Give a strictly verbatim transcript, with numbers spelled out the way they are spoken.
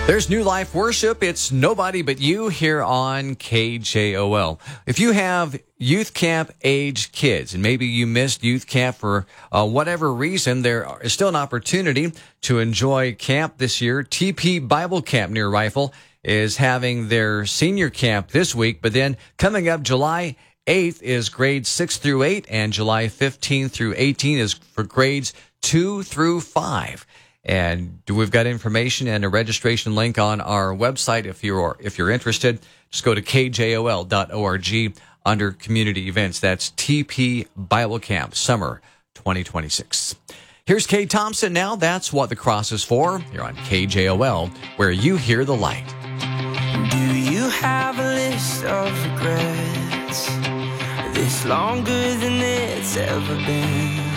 There's New Life Worship. It's Nobody But You here on K J O L. If you have youth camp age kids and maybe you missed youth camp for uh, whatever reason, there is still an opportunity to enjoy camp this year. T P Bible Camp near Rifle is having their senior camp this week, but then coming up July eighth is grades six through eight, and July fifteenth through eighteenth is for grades two through five. And we've got information and a registration link on our website. If you're if you're interested, just go to k j o l dot org under community events. That's T P Bible Camp Summer twenty twenty-six. Here's Kay Thompson now. That's what the cross is for. You're on K J O L, where you hear the light. Do you have a list of regrets? This longer than it's ever been?